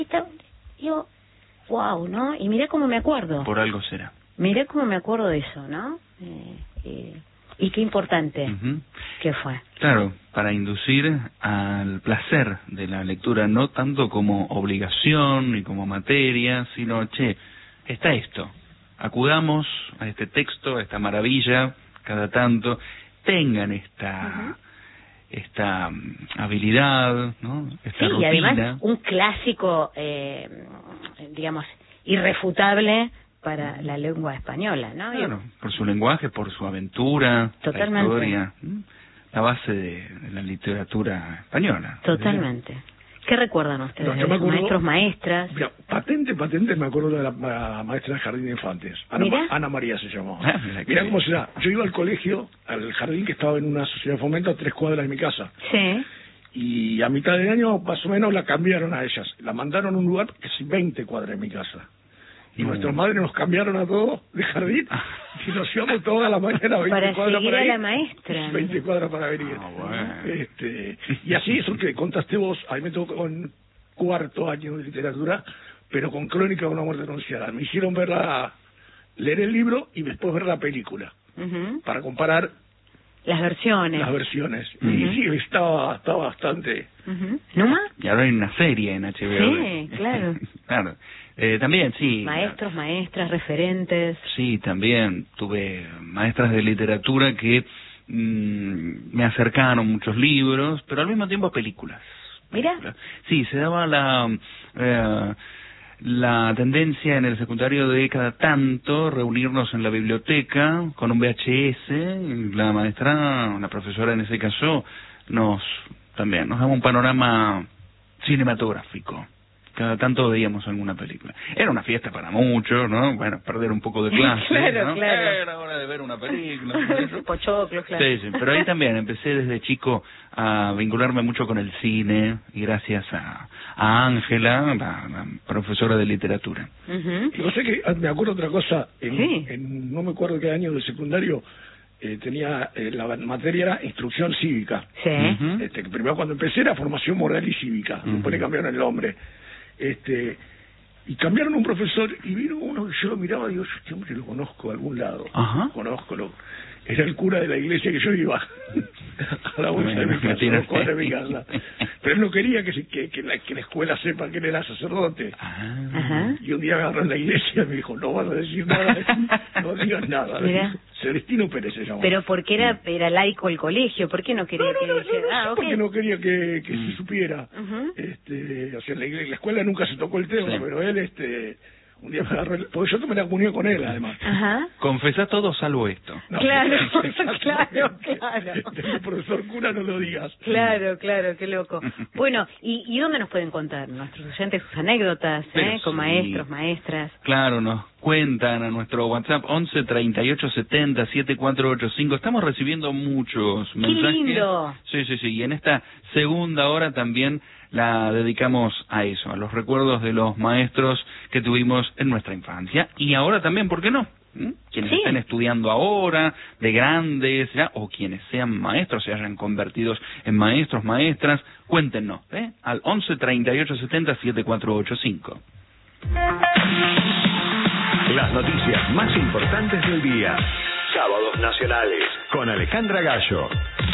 Yo, wow, ¿no? Y mirá cómo me acuerdo. Por algo será. Mirá cómo me acuerdo de eso, ¿no? Y qué importante que fue. Claro, para inducir al placer de la lectura, no tanto como obligación ni como materia, sino, está esto, acudamos a este texto, a esta maravilla, cada tanto, tengan esta habilidad, ¿no? Esta rutina. Y además un clásico, digamos, irrefutable para la lengua española, ¿no? Claro, por su lenguaje, por su aventura, totalmente. La historia, la base de la literatura española. Totalmente. ¿Qué recuerdan ustedes de los maestros, maestras? Mira, patente, me acuerdo de la maestra del Jardín de Infantes. Ana María se llamaba. Mirá cómo será. Yo iba al colegio, al jardín que estaba en una sociedad de fomento a 3 cuadras de mi casa. Sí. Y a mitad de año, más o menos, la cambiaron a ellas. La mandaron a un lugar que es 20 cuadras de mi casa. Y nuestras madres nos cambiaron a todos de jardín y nos íbamos toda la mañana 20 para cuadras seguir para a ir, la maestra. 20 cuadras para venir. Bueno. Y así, eso que contaste vos, a mí me tocó en 4º año de literatura, pero con Crónica de una muerte anunciada. Me hicieron leer el libro y después ver la película, para comparar las versiones. Y sí, estaba bastante. ¿Numa? Y ahora hay una serie en HBO. Sí, claro. Claro. También, sí. Maestros, maestras, referentes. Sí, también tuve maestras de literatura que me acercaron muchos libros, pero al mismo tiempo películas. Mira. Sí, se daba la tendencia en el secundario de cada tanto reunirnos en la biblioteca con un VHS. La maestra, la profesora en ese caso, nos daba un panorama cinematográfico. Cada tanto veíamos alguna película. Era una fiesta para muchos, ¿no? Bueno, perder un poco de clase, claro, ¿no? claro. Era hora de ver una película. Pochoclo, claro. Sí, pero ahí también empecé desde chico a vincularme mucho con el cine, y gracias a Ángela, la profesora de literatura. Y vos sé que me acuerdo otra cosa, no me acuerdo qué año del secundario, tenía la materia era instrucción cívica. Sí. Que primero cuando empecé era formación moral y cívica, después le cambiaron el nombre. Y cambiaron un profesor y vino uno que yo lo miraba y digo, este hombre lo conozco de algún lado. Era el cura de la iglesia que yo iba a la bolsa de mi casa, a los cuadros de mi casa. Pero él no quería que la escuela sepa que él era sacerdote. Y un día me agarró en la iglesia y me dijo, no vas a decir nada, no digas nada. Celestino Pérez se llamaba. Pero porque era laico el colegio, ¿por qué no quería que dijera? Porque no quería que se supiera. O sea, la escuela nunca se tocó el tema, pero él un día me agarró, porque yo tomé la comunión con él, además. Confesá todo salvo esto. No, claro. El profesor cura, no lo digas. Claro, qué loco. Bueno, ¿y dónde nos pueden contar nuestros oyentes sus anécdotas, con maestros, maestras? Claro, nos cuentan a nuestro WhatsApp 11 38 70 7485. Estamos recibiendo muchos mensajes. ¡Qué lindo! Sí, y en esta segunda hora también la dedicamos a eso, a los recuerdos de los maestros que tuvimos en nuestra infancia. Y ahora también, ¿por qué no? Quienes estén estudiando ahora, de grandes, o quienes sean maestros, se hayan convertido en maestros, maestras, cuéntenos, al 11 38 70 7485. Las noticias más importantes del día. Sábados Nacionales con Alejandra Gallo.